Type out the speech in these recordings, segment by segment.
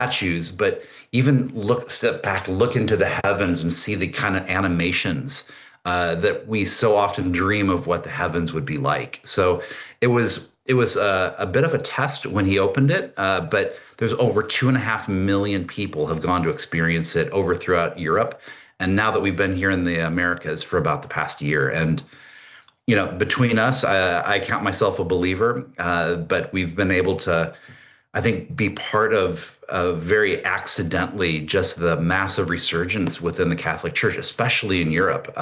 statues, but even step back, look into the heavens and see the kind of animations that we so often dream of what the heavens would be like. So it was a bit of a test when he opened it, but there's over 2.5 million people have gone to experience it over throughout Europe. And now that we've been here in the Americas for about the past year, and between us, I count myself a believer, but we've been able to, I think, be part of very accidentally just the massive resurgence within the Catholic Church, especially in Europe.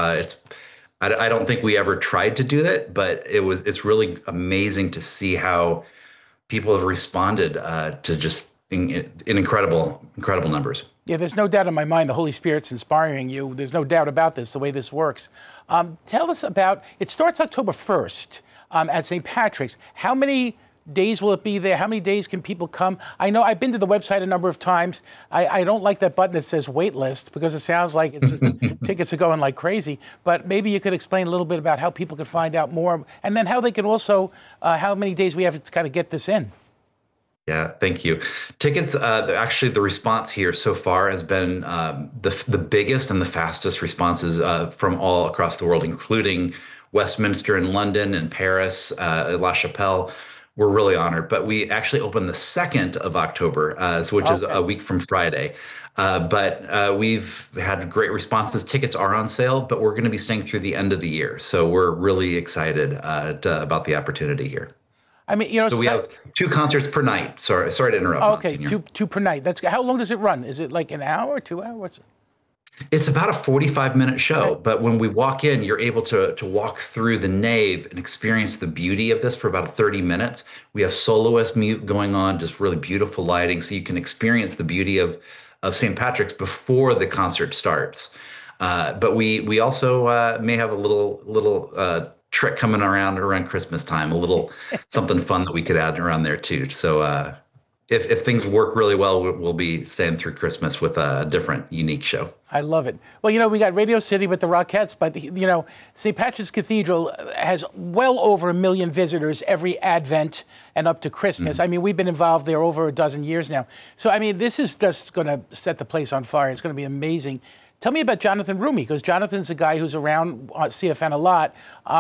I don't think we ever tried to do that, but it's really amazing to see how people have responded to just in incredible numbers. Yeah, there's no doubt in my mind the Holy Spirit's inspiring you. There's no doubt about this, the way this works. Tell us about, it starts October 1st at St. Patrick's. How many days will it be there? How many days can people come? I know I've been to the website a number of times. I don't like that button that says wait list because it sounds like tickets are going like crazy. But maybe you could explain a little bit about how people can find out more and then how they can also, how many days we have to kind of get this in. Yeah, thank you. Tickets, actually, the response here so far has been the biggest and the fastest responses from all across the world, including Westminster and London and Paris, La Chapelle. We're really honored. But we actually open the 2nd of October, which is a week from Friday. But we've had great responses. Tickets are on sale, but we're going to be staying through the end of the year. So we're really excited about the opportunity here. I mean, so we have 2 concerts per night. Sorry to interrupt. Okay, two per night. How long does it run? Is it like an hour, 2 hours? It's about a 45-minute show, but when we walk in, you're able to walk through the nave and experience the beauty of this for about 30 minutes. We have soloist mute going on, just really beautiful lighting, so you can experience the beauty of St. Patrick's before the concert starts. But we also may have a little trick coming around Christmas time, a little something fun that we could add around there too. So if things work really well, we'll be staying through Christmas with a different, unique show. I love it. Well, we got Radio City with the Rockettes, but, St. Patrick's Cathedral has well over 1 million visitors every Advent and up to Christmas. Mm-hmm. I mean, we've been involved there over a dozen years now. So, I mean, this is just going to set the place on fire. It's going to be amazing. Tell me about Jonathan Roumie, because Jonathan's a guy who's around CFN a lot,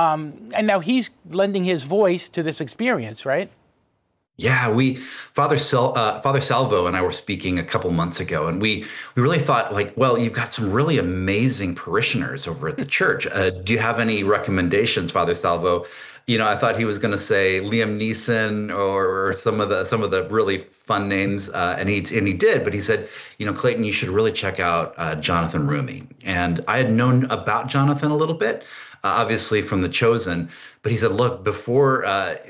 and now he's lending his voice to this experience, right? Yeah, Father Salvo and I were speaking a couple months ago, and we really thought, you've got some really amazing parishioners over at the church. Do you have any recommendations, Father Salvo? I thought he was going to say Liam Neeson or some of the really fun names, and he did. But he said, Clayton, you should really check out Jonathan Roumie. And I had known about Jonathan a little bit, obviously from The Chosen. But he said, look, before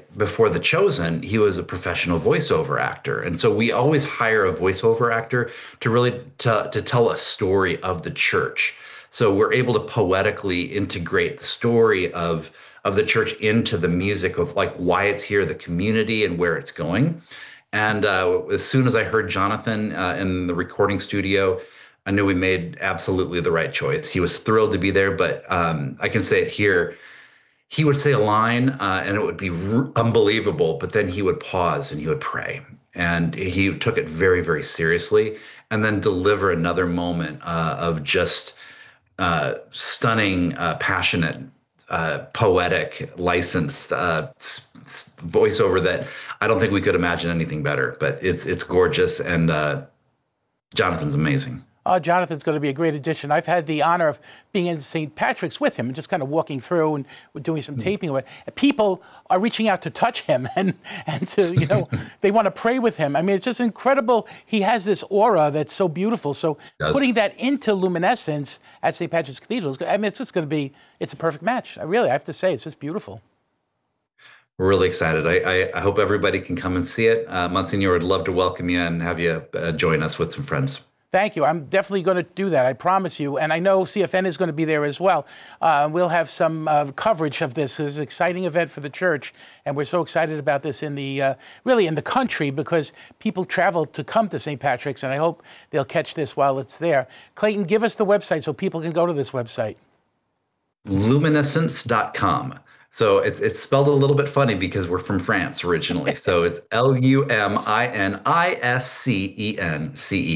The Chosen, he was a professional voiceover actor, and so we always hire a voiceover actor to really to tell a story of the church. So we're able to poetically integrate the story of the church into the music of why it's here, the community, and where it's going. And as soon as I heard Jonathan in the recording studio, I knew we made absolutely the right choice. He was thrilled to be there, but I can say it here. He would say a line and it would be unbelievable, but then he would pause and he would pray. And he took it very, very seriously, and then deliver another moment of just stunning, passionate, poetic, licensed voiceover that I don't think we could imagine anything better. But it's gorgeous, and Jonathan's amazing. Jonathan's going to be a great addition. I've had the honor of being in St. Patrick's with him and just kind of walking through, and we're doing some taping of it. People are reaching out to touch him and to, they want to pray with him. I mean, it's just incredible. He has this aura that's so beautiful. So putting that into luminescence at St. Patrick's Cathedral, I mean, it's just going to be, it's a perfect match. I have to say, it's just beautiful. We're really excited. I hope everybody can come and see it. Monsignor would love to welcome you and have you join us with some friends. Thank you. I'm definitely going to do that. I promise you. And I know CFN is going to be there as well. We'll have some coverage of this. It's an exciting event for the church. And we're so excited about this in the really in the country, because people travel to come to St. Patrick's. And I hope they'll catch this while it's there. Clayton, give us the website so people can go to this website. Luminescence.com. So it's spelled a little bit funny because we're from France originally. So it's Luminiscence.